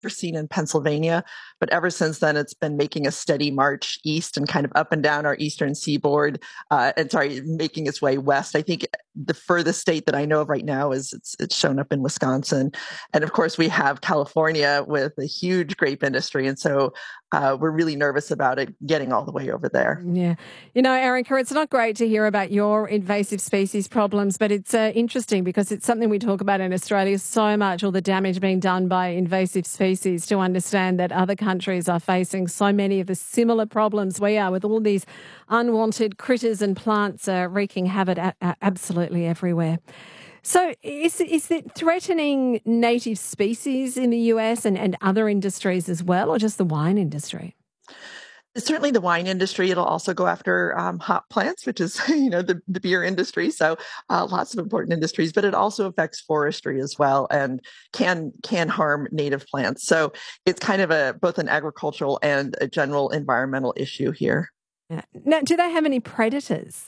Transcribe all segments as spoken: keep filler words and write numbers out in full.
seen in Pennsylvania, but ever since then, it's been making a steady march east and kind of up and down our eastern seaboard, uh, and sorry, making its way west. I think the furthest state that I know of right now is it's, it's shown up in Wisconsin. And of course, we have California with a huge grape industry. And so uh, we're really nervous about it getting all the way over there. Yeah. You know, Erica, it's not great to hear about your invasive species problems, but it's uh, interesting because it's something we talk about in Australia so much, all the damage being done by invasive species, to understand that other countries are facing so many of the similar problems we are, with all these unwanted critters and plants uh, wreaking havoc a- a- absolutely everywhere. So is, is it threatening native species in the U S and, and other industries as well, or just the wine industry? Certainly the wine industry. It'll also go after um, hop plants, which is, you know, the, the beer industry. So uh, lots of important industries, but it also affects forestry as well and can can harm native plants. So it's kind of a both an agricultural and a general environmental issue here. Yeah. Now, do they have any predators?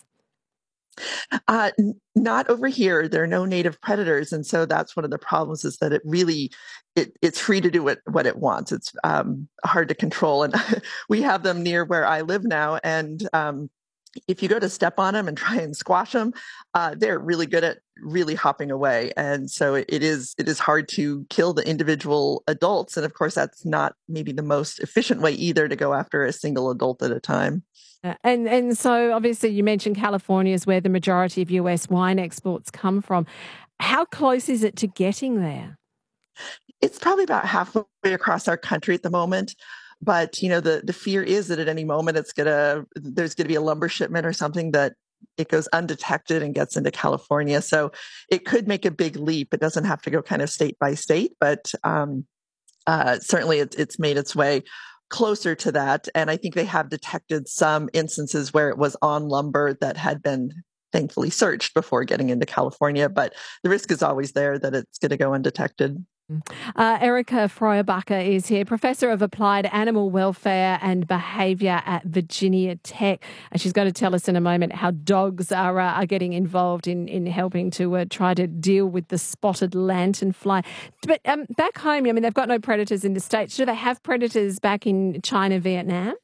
Uh, n- not over here. There are no native predators, and so that's one of the problems. Is that it really it, it's free to do what what it wants. It's um, hard to control, and we have them near where I live now. And um, if you go to step on them and try and squash them, uh, they're really good at really hopping away. And so it, it is it is hard to kill the individual adults. And of course, that's not maybe the most efficient way either to go after a single adult at a time. Uh, And and so obviously you mentioned California is where the majority of U S wine exports come from. How close is it to getting there? It's probably about halfway across our country at the moment. But you know, the the fear is that at any moment it's gonna there's gonna be a lumber shipment or something that it goes undetected and gets into California. So it could make a big leap. It doesn't have to go kind of state by state, but um, uh, certainly it's it's made its way closer to that. And I think they have detected some instances where it was on lumber that had been thankfully searched before getting into California. But the risk is always there that it's going to go undetected. Uh, Erica Freubacher is here, Professor of Applied Animal Welfare and Behaviour at Virginia Tech. And she's going to tell us in a moment how dogs are, uh, are getting involved in, in helping to uh, try to deal with the spotted lanternfly. But um, back home, I mean, they've got no predators in the States. Do they have predators back in China, Vietnam?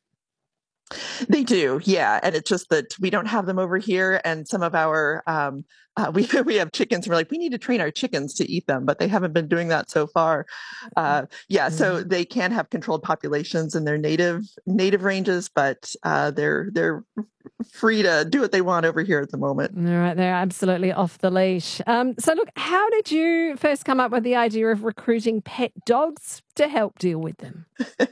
They do, yeah. And it's just that we don't have them over here. And some of our, um, uh, we we have chickens. And we're like, we need to train our chickens to eat them, but they haven't been doing that so far. Uh, yeah, so they can have controlled populations in their native native ranges, but uh, they're they're free to do what they want over here at the moment. All right, they're absolutely off the leash. Um, so, look, how did you first come up with the idea of recruiting pet dogs to help deal with them?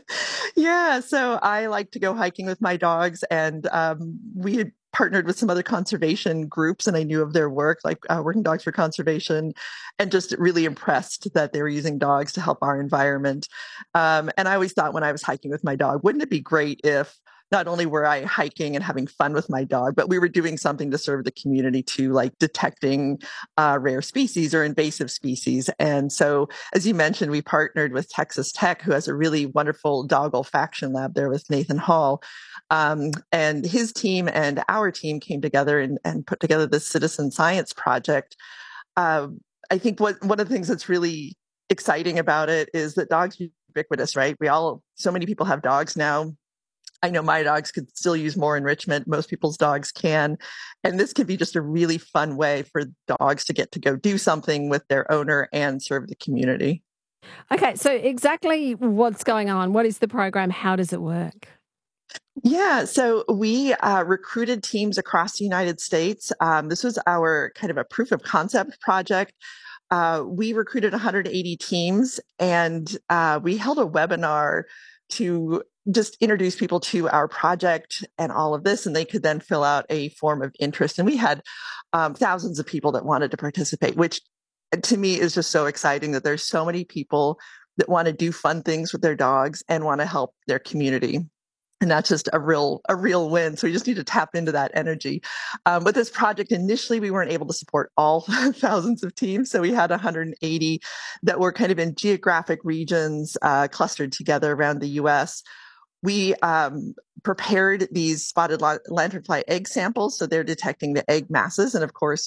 Yeah, so I like to go hiking with my dogs, and um, we had partnered with some other conservation groups, and I knew of their work, like uh, Working Dogs for Conservation, and just really impressed that they were using dogs to help our environment. Um, and I always thought when I was hiking with my dog, wouldn't it be great if not only were I hiking and having fun with my dog, but we were doing something to serve the community too, like detecting uh, rare species or invasive species. And so, as you mentioned, we partnered with Texas Tech, who has a really wonderful dog olfaction lab there with Nathan Hall. Um, and his team and our team came together and, and put together this citizen science project. Uh, I think what one of the things that's really exciting about it is that dogs are ubiquitous, right? We all, so many people have dogs now. I know my dogs could still use more enrichment. Most people's dogs can. And this can be just a really fun way for dogs to get to go do something with their owner and serve the community. Okay, so exactly what's going on? What is the program? How does it work? Yeah, so we uh, recruited teams across the United States. Um, this was our kind of a proof of concept project. Uh, we recruited one hundred eighty teams, and uh, we held a webinar to just introduce people to our project and all of this, and they could then fill out a form of interest. And we had um, thousands of people that wanted to participate, which to me is just so exciting that there's so many people that want to do fun things with their dogs and want to help their community. And that's just a real, a real win. So we just need to tap into that energy. Um, with this project, initially, we weren't able to support all thousands of teams. So we had one hundred eighty that were kind of in geographic regions uh, clustered together around the U S. We um, prepared these spotted lanternfly egg samples. So they're detecting the egg masses. And of course,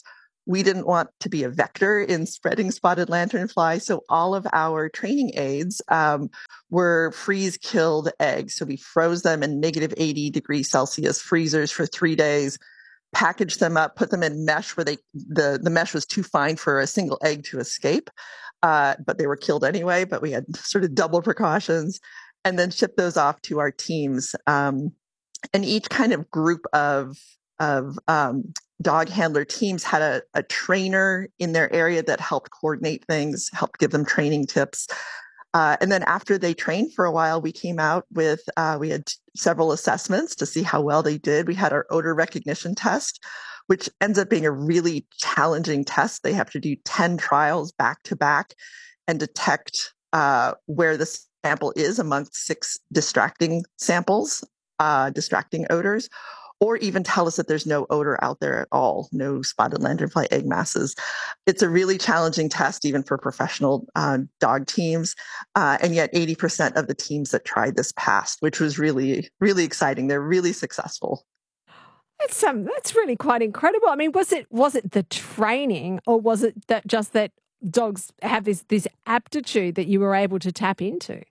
we didn't want to be a vector in spreading spotted lanternfly. So all of our training aids um, were freeze-killed eggs. So we froze them in negative eighty degrees Celsius freezers for three days, packaged them up, put them in mesh where they the, the mesh was too fine for a single egg to escape. Uh, but they were killed anyway, but we had sort of double precautions, and then shipped those off to our teams. Um, and each kind of group of, of um, dog handler teams had a, a trainer in their area that helped coordinate things, helped give them training tips. Uh, and then after they trained for a while, we came out with, uh, we had several assessments to see how well they did. We had our odor recognition test, which ends up being a really challenging test. They have to do ten trials back to back and detect uh, where the sample is amongst six distracting samples, uh, distracting odors, or even tell us that there's no odor out there at all, no spotted lanternfly egg masses. It's a really challenging test, even for professional uh, dog teams. Uh, and yet eighty percent of the teams that tried this passed, which was really, really exciting. They're really successful. That's um, that's really quite incredible. I mean, was it was it the training, or was it that just that dogs have this this aptitude that you were able to tap into?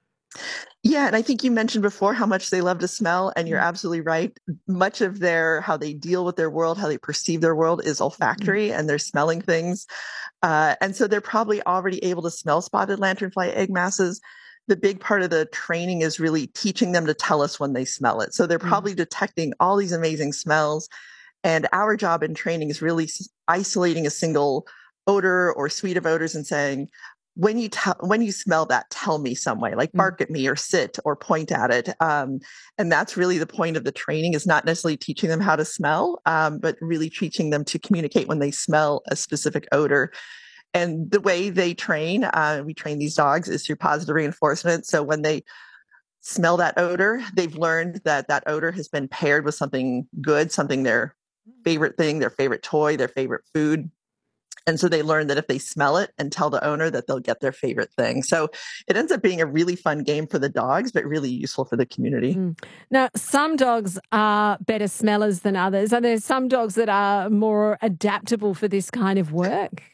Yeah, and I think you mentioned before how much they love to smell, and you're absolutely right. Much of their how they deal with their world, how they perceive their world, is olfactory, mm-hmm. and they're smelling things, uh, and so they're probably already able to smell spotted lanternfly egg masses. The big part of the training is really teaching them to tell us when they smell it. So they're probably mm. detecting all these amazing smells. And our job in training is really isolating a single odor or suite of odors and saying, when you tell, when you smell that, tell me some way, like bark mm. at me or sit or point at it. Um, and that's really the point of the training, is not necessarily teaching them how to smell, um, but really teaching them to communicate when they smell a specific odor. And the way they train, uh, we train these dogs, is through positive reinforcement. So when they smell that odor, they've learned that that odor has been paired with something good, something their favorite thing, their favorite toy, their favorite food. And so they learn that if they smell it and tell the owner, that they'll get their favorite thing. So it ends up being a really fun game for the dogs, but really useful for the community. Mm. Now, some dogs are better smellers than others. Are there some dogs that are more adaptable for this kind of work?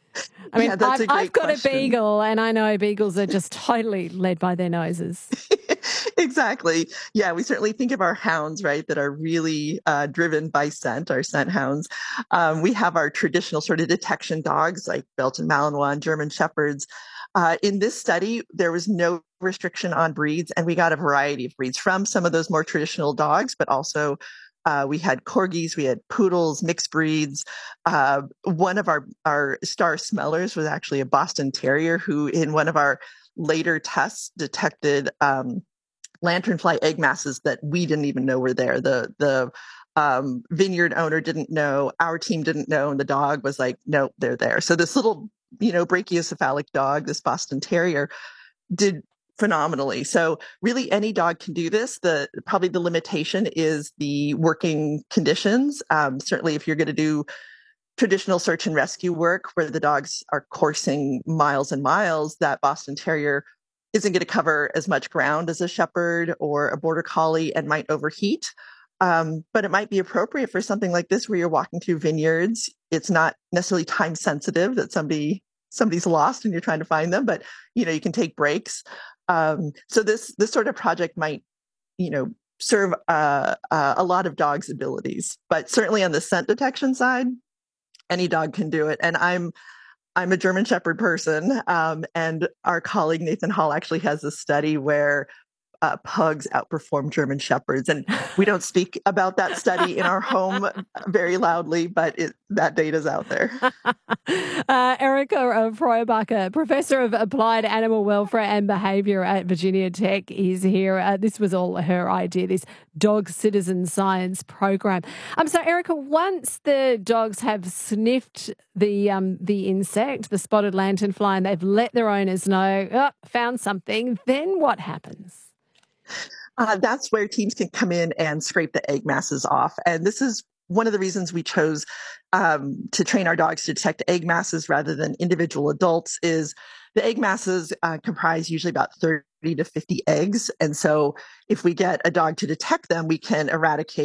I mean, yeah, I've, I've got question. a beagle, and I know beagles are just totally led by their noses. Exactly. Yeah, we certainly think of our hounds, right, that are really uh, driven by scent, our scent hounds. Um, we have our traditional sort of detection dogs like Belgian Malinois and German Shepherds. Uh, in this study, there was no restriction on breeds, and we got a variety of breeds from some of those more traditional dogs, but also Uh, we had corgis, we had poodles, mixed breeds. Uh, one of our, our star smellers was actually a Boston Terrier who, in one of our later tests, detected um, lanternfly egg masses that we didn't even know were there. The the um, vineyard owner didn't know, our team didn't know, and the dog was like, "No, they're there." So this little, you know, brachiocephalic dog, this Boston Terrier, did phenomenally. So really any dog can do this. The probably the limitation is the working conditions. Um, certainly if you're going to do traditional search and rescue work where the dogs are coursing miles and miles, that Boston Terrier isn't going to cover as much ground as a Shepherd or a Border Collie and might overheat. Um, but it might be appropriate for something like this where you're walking through vineyards. It's not necessarily time sensitive that somebody somebody's lost and you're trying to find them, but you know, you can take breaks. Um, so this this sort of project might, you know, serve uh, uh, a lot of dogs' abilities, but certainly on the scent detection side, any dog can do it. And I'm I'm a German Shepherd person, um, and our colleague Nathan Hall actually has a study where Uh, pugs outperform German Shepherds. And we don't speak about that study in our home very loudly, but it, that data's out there. uh, Erica Feuerbacher, Professor of Applied Animal Welfare and Behaviour at Virginia Tech, is here. Uh, this was all her idea, this dog citizen science program. Um, so, Erica, once the dogs have sniffed the um, the insect, the spotted lanternfly, and they've let their owners know, oh, found something, then what happens? Uh, that's where teams can come in and scrape the egg masses off. And this is one of the reasons we chose um, to train our dogs to detect egg masses rather than individual adults. Is the egg masses uh, comprise usually about thirty to fifty eggs. And so if we get a dog to detect them, we can eradicate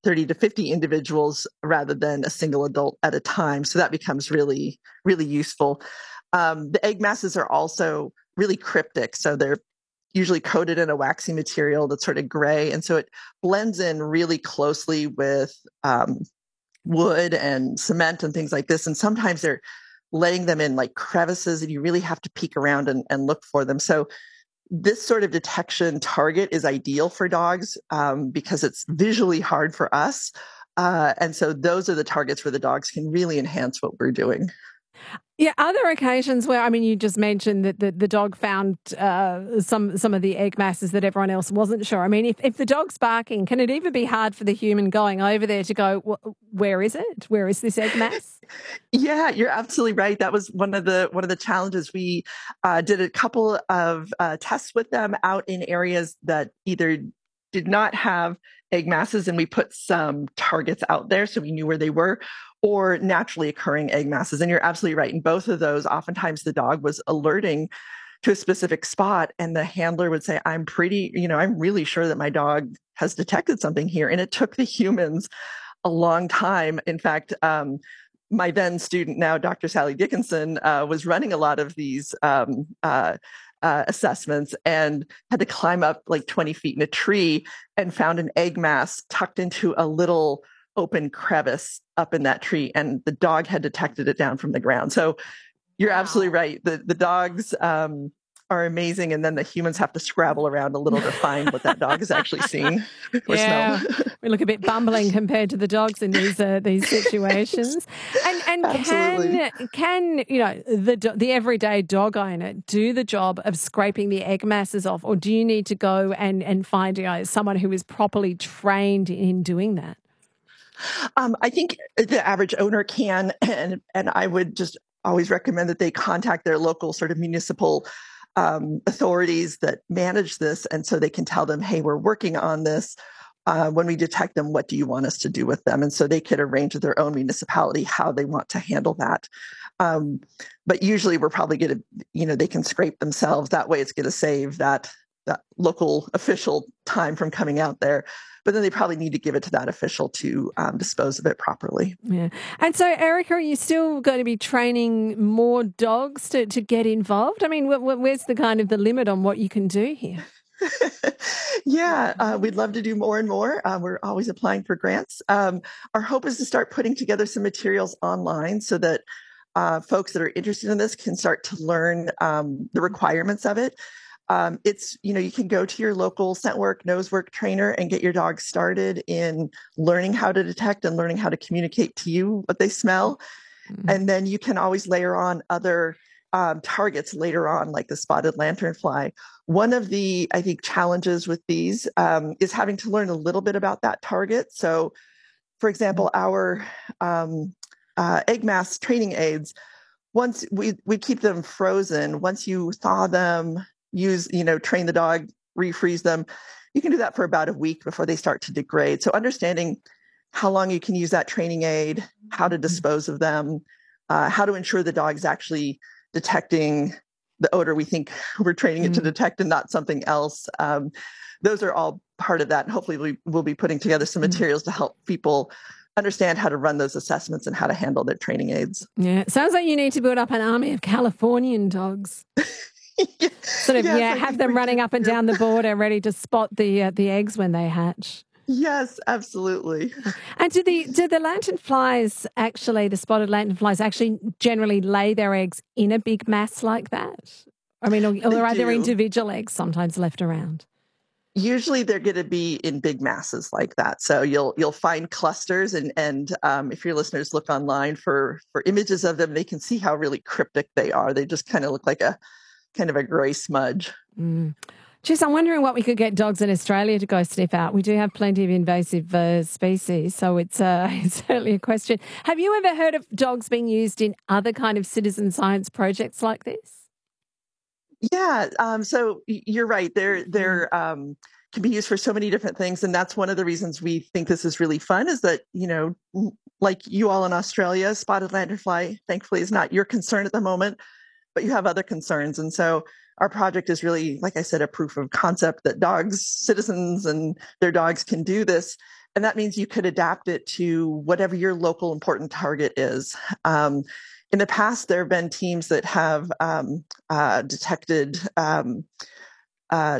thirty to fifty individuals rather than a single adult at a time. So that becomes really, really useful. Um, the egg masses are also really cryptic. So they're usually coated in a waxy material that's sort of gray. And so it blends in really closely with um, wood and cement and things like this. And sometimes they're laying them in like crevices and you really have to peek around and, and look for them. So this sort of detection target is ideal for dogs um, because it's visually hard for us. Uh, and so those are the targets where the dogs can really enhance what we're doing. Yeah, are there occasions where, I mean, you just mentioned that the, the dog found uh, some some of the egg masses that everyone else wasn't sure. I mean, if, if the dog's barking, can it even be hard for the human going over there to go, where is it? Where is this egg mass? Yeah, you're absolutely right. That was one of the one of the challenges. We uh, did a couple of uh, tests with them out in areas that either did not have egg masses, and we put some targets out there so we knew where they were, or naturally occurring egg masses. And you're absolutely right. In both of those, oftentimes the dog was alerting to a specific spot and the handler would say, I'm pretty, you know, I'm really sure that my dog has detected something here. And it took the humans a long time. In fact, um, my then student, now Doctor Sally Dickinson, uh, was running a lot of these um, uh, uh, assessments and had to climb up like twenty feet in a tree and found an egg mass tucked into a little open crevice up in that tree. And the dog had detected it down from the ground. So you're wow. absolutely right. The, the dogs um, are amazing. And then the humans have to scrabble around a little to find what that dog is actually seeing or yeah. smell. We look a bit bumbling compared to the dogs in these uh, these situations. And and Absolutely. can can you know the the everyday dog owner do the job of scraping the egg masses off, or do you need to go and and find you know someone who is properly trained in doing that? Um, I think the average owner can, and and I would just always recommend that they contact their local sort of municipal um, authorities that manage this, and so they can tell them, hey, we're working on this. Uh, when we detect them, what do you want us to do with them? And so they could arrange with their own municipality how they want to handle that. Um, but usually we're probably going to, you know, they can scrape themselves. That way it's going to save that, that local official time from coming out there. But then they probably need to give it to that official to um, dispose of it properly. Yeah. And so, Erica, are you still going to be training more dogs to, to get involved? I mean, wh- wh- where's the kind of the limit on what you can do here? yeah, uh, we'd love to do more and more. Uh, we're always applying for grants. Um, our hope is to start putting together some materials online so that uh, folks that are interested in this can start to learn um, the requirements of it. Um, it's, you know, you can go to your local scent work, nose work trainer and get your dog started in learning how to detect and learning how to communicate to you what they smell. Mm-hmm. And then you can always layer on other um, targets later on, like the spotted lanternfly. One of the, I think, challenges with these um, is having to learn a little bit about that target. So, for example, our um, uh, egg mass training aids, once we, we keep them frozen, once you thaw them, use, you know, train the dog, refreeze them, you can do that for about a week before they start to degrade. So understanding how long you can use that training aid, how to dispose of them, uh, how to ensure the dog's actually detecting the odor we think we're training it to detect and not something else. Um, those are all part of that. And hopefully we will be putting together some materials to help people understand how to run those assessments and how to handle their training aids. Yeah, it sounds like you need to build up an army of Californian dogs. yeah. Sort of, yes, yeah, have them running up and down the border ready to spot the uh, the eggs when they hatch. Yes, absolutely. And do the do the lanternflies actually, the spotted lanternflies actually generally lay their eggs in a big mass like that? I mean, or, or are do. there individual eggs sometimes left around? Usually they're going to be in big masses like that. So you'll you'll find clusters, and and um, if your listeners look online for for images of them, they can see how really cryptic they are. They just kind of look like a kind of a gray smudge. Mm. Geez, I'm wondering what we could get dogs in Australia to go sniff out. We do have plenty of invasive uh, species, so it's, uh, it's certainly a question. Have you ever heard of dogs being used in other kind of citizen science projects like this? Yeah, um, so you're right. They're they're um, can be used for so many different things, and that's one of the reasons we think this is really fun. Is that, you know, like you all in Australia, spotted lanternfly, thankfully, is not your concern at the moment, but you have other concerns, and so our project is really, like I said, a proof of concept that dogs, citizens, and their dogs can do this. and that means you could adapt it to whatever your local important target is. Um, in the past, there have been teams that have um, uh, detected um, uh,